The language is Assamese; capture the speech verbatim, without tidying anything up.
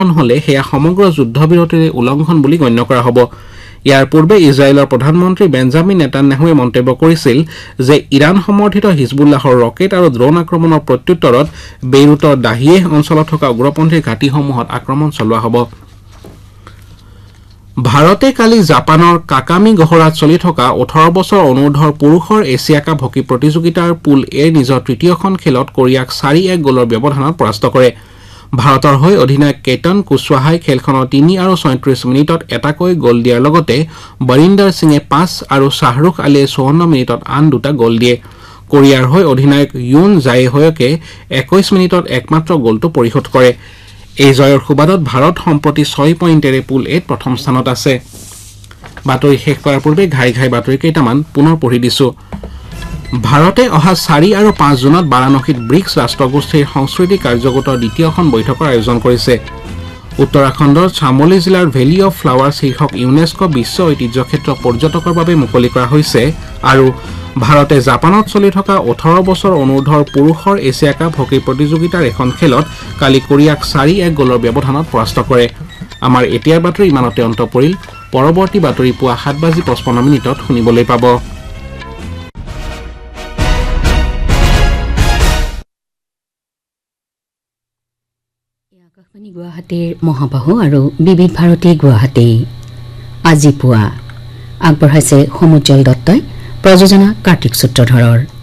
হলে সেয়া সমগ্ৰ যুদ্ধবিৰতিৰ উলংঘন বুলি গণ্য কৰা হ'ব। ইয়াৰ পূৰ্বে ইজৰাইলৰ প্ৰধানমন্ত্ৰী বেঞ্জামিন নেতান্যাহুৱে মন্তব্য কৰিছিল যে ইৰাণ সমৰ্থিত হিজবুল্লাহৰ ৰকেট আৰু ড্ৰোন আক্ৰমণৰ প্ৰত্যুত্তৰত বেইৰুটৰ দাহিয়েহ অঞ্চলত থকা উগ্ৰপন্থীৰ ঘাটিসমূহত আক্ৰমণ চলোৱা হ'ব। ভাৰতে কালি জাপানৰ কাকামি গহৰাত চলি থকা ওঠৰ বছৰ অনুৰ্ধৰ পুৰুষৰ এছিয়া কাপ হকী প্ৰতিযোগিতাৰ পুল এৰ নিজৰ তৃতীয়খন খেলত কোৰিয়াক চাৰি এক গ'লৰ ব্যৱধানত পৰাস্ত কৰে। ভাৰতৰ হৈ অধিনায়ক কেতন কুশৱাহাই খেলখনৰ তিনি আৰু ছয়ত্ৰিশ মিনিটত এটাকৈ গ'ল দিয়াৰ লগতে বৰিন্দৰ সিঙে পাঁচ আৰু শ্বাহৰুখ আলীয়ে চৌৱন্ন মিনিটত আন দুটা গ'ল দিয়ে। কোৰিয়াৰ হৈ অধিনায়ক য়ুন জায়ে হোয়কে একৈশ মিনিটত একমাত্ৰ গ'লটো পৰিশোধ কৰে। এই জয়ৰ সুবাদত ভাৰত সম্প্ৰতি ছয় পইণ্টেৰে পুল এত প্ৰথম স্থানত আছে। বাতৰি শেষ কৰাৰ পূৰ্বে ঘাই ঘাই বাতৰি কেইটামান পুনৰ পঢ়ি দিছো। ভাৰতে অহা চাৰি আৰু পাঁচ জুনত বাৰাণসীত ব্ৰিক্স ৰাষ্ট্ৰগোষ্ঠীৰ সংস্কৃতি কাৰ্যগোটৰ দ্বিতীয়খন বৈঠকৰ আয়োজন কৰিছে। উত্তৰাখণ্ডৰ চামোলি জিলাৰ ভেলী অৱ ফ্লাৱাৰ্ছ শীৰ্ষক ইউনেস্কো বিশ্ব ঐতিহ্য ক্ষেত্ৰ পৰ্যটকৰ বাবে মুকলি কৰা হৈছে আৰু ভাৰতে জাপানত চলি থকা ওঠৰ বছৰ অনুৰ্ধৰ পুৰুষৰ এছিয়া কাপ হকী প্ৰতিযোগিতাৰ এখন খেলত কালি কোৰিয়াক চাৰি এক গ'লৰ ব্যৱধানত পৰাস্ত কৰে। আমাৰ এতিয়াৰ বাতৰি ইমানতে অন্ত পৰিল। পৰৱৰ্তী বাতৰি পুৱা সাত বাজি পঁচপন্ন মিনিটত শুনিবলৈ পাব। আকাশবাণী গুৱাহাটীৰ মহাবাহু আৰু বিবিধ ভাৰতী গুৱাহাটী আজি পুৱা আগবঢ়াইছে সমুজ্জ্বল দত্তই, প্ৰযোজনা কাৰ্তিক সূত্ৰধৰৰ।